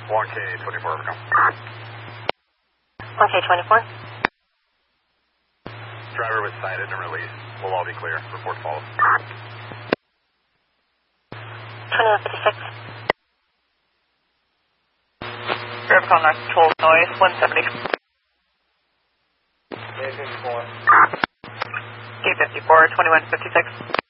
1K24, overcome. 1K24. Driver was cited and released. We'll all be clear. Report follows. 2156. Traffic on control noise, 170. K54. K54, 2156.